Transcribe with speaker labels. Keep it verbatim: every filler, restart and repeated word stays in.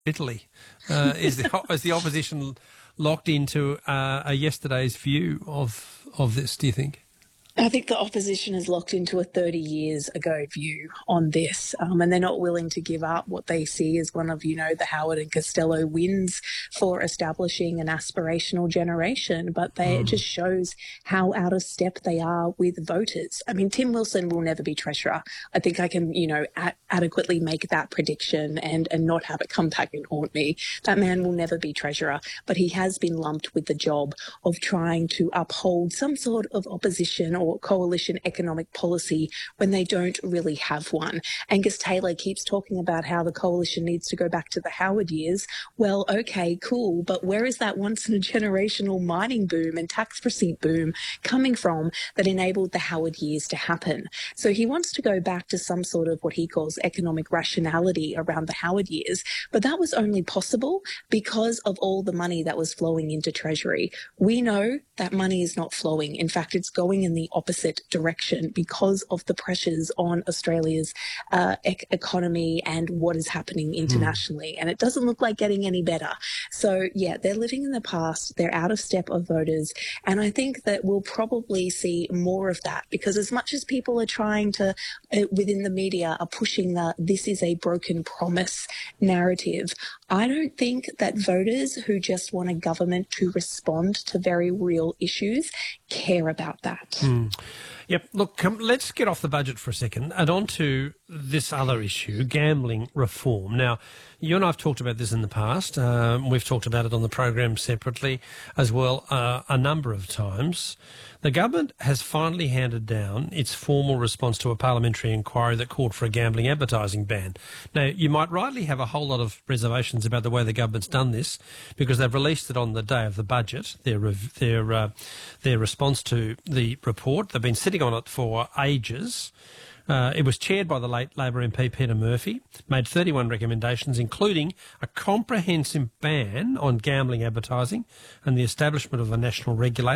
Speaker 1: Italy. Uh, is the is the opposition locked into uh, a yesterday's view of of this, do you think?
Speaker 2: I think the opposition is locked into a thirty years ago view on this, um, and they're not willing to give up what they see as one of, you know, the Howard and Costello wins for establishing an aspirational generation. But they, mm. it just shows how out of step they are with voters. I mean, Tim Wilson will never be treasurer. I think I can, you know, a- adequately make that prediction and, and not have it come back and haunt me. That man will never be treasurer, but he has been lumped with the job of trying to uphold some sort of opposition or coalition economic policy when they don't really have one. Angus Taylor keeps talking about how the coalition needs to go back to the Howard years. Well, okay, cool, but where is that once-in-a-generational mining boom and tax receipt boom coming from that enabled the Howard years to happen? So he wants to go back to some sort of what he calls economic rationality around the Howard years, but that was only possible because of all the money that was flowing into Treasury. We know that money is not flowing. In fact, it's going in the opposite direction because of the pressures on Australia's uh, ec- economy and what is happening internationally. Mm. And it doesn't look like getting any better. So, yeah, they're living in the past. They're out of step of voters. And I think that we'll probably see more of that because as much as people are trying to, uh, within the media, are pushing the this is a broken promise narrative, I don't think that voters who just want a government to respond to very real issues care about that.
Speaker 1: Mm. Yep. Look, um, let's get off the budget for a second and on to this other issue, gambling reform. Now, you and I have talked about this in the past. Um, we've talked about it on the program separately as well uh, a number of times. The government has finally handed down its formal response to a parliamentary inquiry that called for a gambling advertising ban. Now, you might rightly have a whole lot of reservations about the way the government's done this because they've released it on the day of the budget, their their uh, their response to the report. They've been sitting on it for ages. Uh, it was chaired by the late Labor M P Peter Murphy, made thirty-one recommendations, including a comprehensive ban on gambling advertising and the establishment of a national regulator.